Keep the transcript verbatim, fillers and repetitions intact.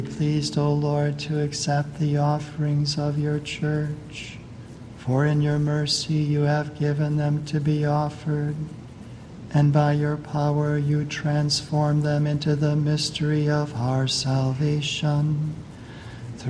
Pleased, O Lord, to accept the offerings of your church, for in your mercy you have given them to be offered, and by your power you transform them into the mystery of our salvation.